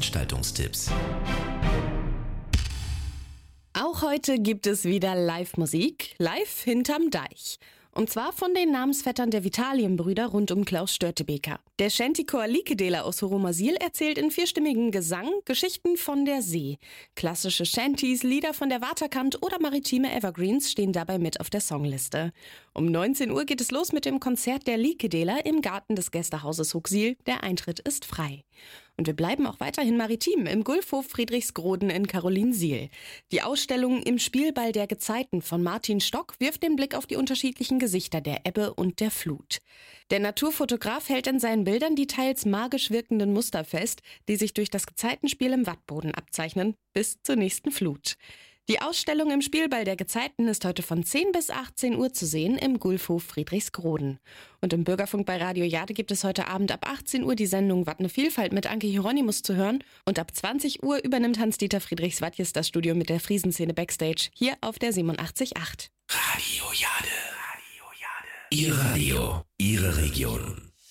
Veranstaltungstipps. Auch heute gibt es wieder Live-Musik, live hinterm Deich. Und zwar von den Namensvettern der Vitalienbrüder rund um Klaus Störtebeker. Der Shantychor Likedela aus Horomasil erzählt in vierstimmigem Gesang Geschichten von der See. Klassische Shantys, Lieder von der Waterkant oder maritime Evergreens stehen dabei mit auf der Songliste. Um 19 Uhr geht es los mit dem Konzert der Likedela im Garten des Gästehauses Huxil. Der Eintritt ist frei. Und wir bleiben auch weiterhin maritim im Gulfhof Friedrichsgroden in Karolinsiel. Die Ausstellung Im Spielball der Gezeiten von Martin Stock wirft den Blick auf die unterschiedlichen Gesichter der Ebbe und der Flut. Der Naturfotograf hält in seinen Bildern die teils magisch wirkenden Muster fest, die sich durch das Gezeitenspiel im Wattboden abzeichnen, bis zur nächsten Flut. Die Ausstellung Im Spielball der Gezeiten ist heute von 10 bis 18 Uhr zu sehen im Gulfhof Friedrichsgroden. Und im Bürgerfunk bei Radio Jade gibt es heute Abend ab 18 Uhr die Sendung Wat ne Vielfalt mit Anke Hieronymus zu hören. Und ab 20 Uhr übernimmt Hans-Dieter Friedrichs-Wadjes das Studio mit der Friesenszene Backstage hier auf der 87.8. Radio Jade. Ihr Radio, Ihre Region.